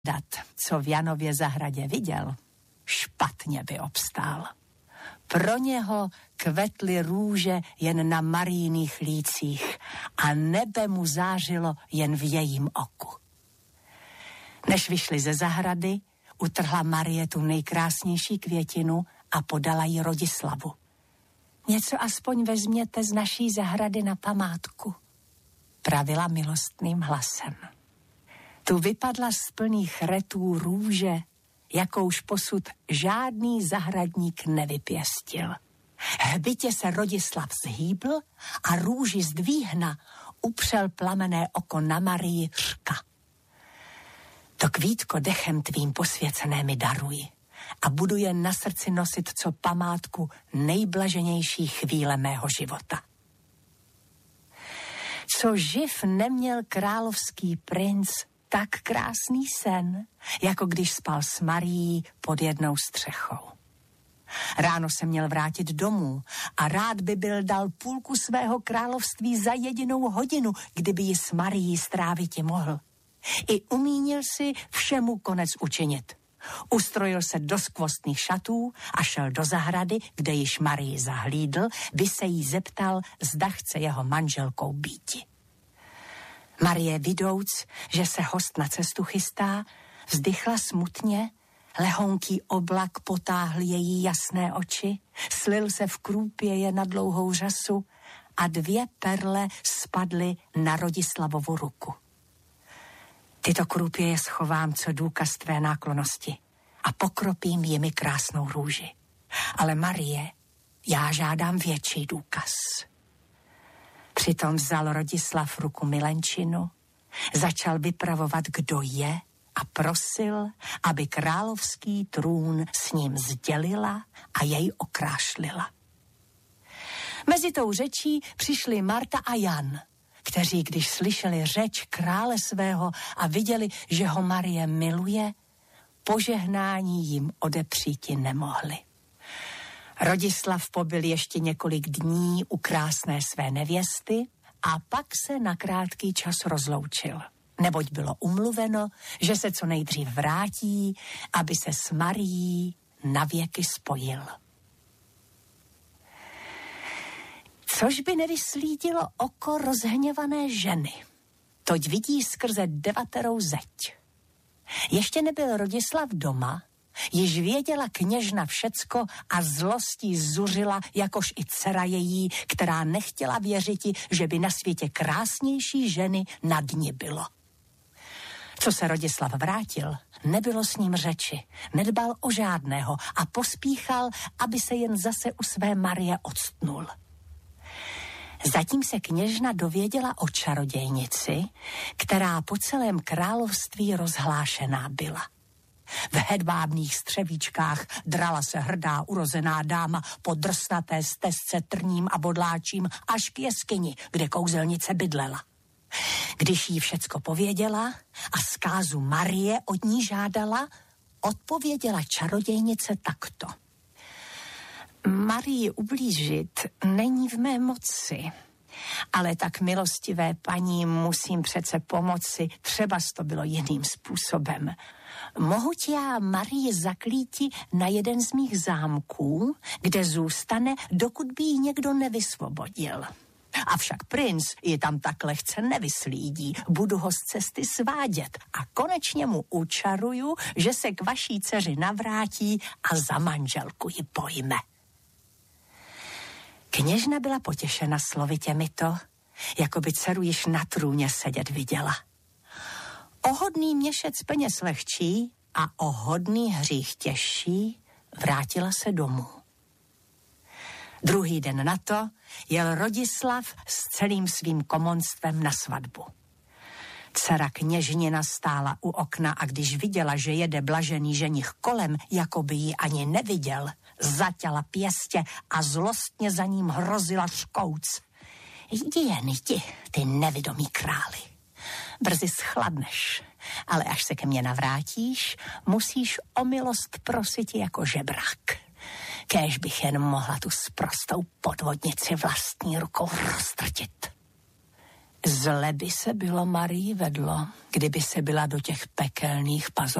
co v Janově zahradě viděl, špatně by obstál. Pro něho kvetly růže jen na Marijných lících a nebe mu zářilo jen v jejím oku. Než vyšli ze zahrady, utrhla Marie tu nejkrásnější květinu a podala ji Rodislavu. Něco aspoň vezměte z naší zahrady na památku, pravila milostným hlasem. Tu vypadla z plných retů růže, jakouž posud žádný zahradník nevypěstil. Hbitě se Rodislav zhýbl a růži zdvíhna upřel plamené oko na Marii, řka. To kvítko dechem tvým posvěcené mi daruj a budu jen na srdci nosit co památku nejblaženější chvíle mého života. Co živ neměl královský princ tak krásný sen, jako když spal s Marií pod jednou střechou. Ráno se měl vrátit domů a rád by byl dal půlku svého království za jedinou hodinu, kdyby ji s Marií stráviti mohl. I umínil si všemu konec učinit. Ustrojil se do skvostných šatů a šel do zahrady, kde již Marii zahlídl, by se jí zeptal, zda chce jeho manželkou býti. Marie, vidouc, že se host na cestu chystá, vzdychla smutně, lehonký oblak potáhl její jasné oči, slil se v krůpěje na dlouhou řasu a 2 perle spadly na Rodislavovu ruku. Tyto krůpěje schovám co důkaz tvé náklonnosti a pokropím jimi krásnou růži. Ale Marie, já žádám větší důkaz. Přitom vzal Rodislav ruku milenčinu, začal vypravovat, kdo je, a prosil, aby královský trůn s ním sdělila a jej okrášlila. Mezi tou řečí přišli Marta a Jan, kteří, když slyšeli řeč krále svého a viděli, že ho Marie miluje, požehnání jim odepříti nemohli. Rodislav pobyl ještě několik dní u krásné své nevěsty a pak se na krátký čas rozloučil, neboť bylo umluveno, že se co nejdřív vrátí, aby se s Marií navěky spojil. Což by nevyslídilo oko rozhněvané ženy. Toť vidí skrze 9 zeď. Ještě nebyl Rodislav doma, již věděla kněžna všecko a zlostí zuřila, jakož i dcera její, která nechtěla věřiti, že by na světě krásnější ženy nad ní bylo. Co se Rodislav vrátil, nebylo s ním řeči, nedbal o žádného a pospíchal, aby se jen zase u své Marie odstnul. Zatím se kněžna dověděla o čarodějnici, která po celém království rozhlášená byla. V hedvábných střevíčkách drala se hrdá urozená dáma po drsnaté stezce trním a bodláčím až k jeskyni, kde kouzelnice bydlela. Když jí všecko pověděla a zkázu Marie od ní žádala, odpověděla čarodějnice takto. Marii ublížit není v mé moci, ale tak milostivé paní musím přece pomoci, třeba to bylo jiným způsobem. Mohu tě já Marii zaklíti na jeden z mých zámků, kde zůstane, dokud by ji někdo nevysvobodil. Avšak princ ji tam tak lehce nevyslídí, budu ho z cesty svádět a konečně mu učaruju, že se k vaší dceři navrátí a za manželku ji pojme. Kněžna byla potěšena slovy těmito, jako by dceru již na trůně sedět viděla. O hodný měšec peněz lehčí a o hodný hřích těžší vrátila se domů. Druhý den na to jel Rodislav s celým svým komonstvem na svatbu. Dcera kněžnina stála u okna a když viděla, že jede blažený ženich kolem, jako by ji ani neviděl, zaťala pěstě a zlostně za ním hrozila škouc. Jdi jen, jdi, ty nevidomý králi. Brzy schladneš, ale až se ke mně navrátíš, musíš o milost prosit jako žebrák. Kéž bych jen mohla tu sprostou podvodnici vlastní rukou roztrtit. Zle by se bylo Marii vedlo, kdyby se byla do těch pekelných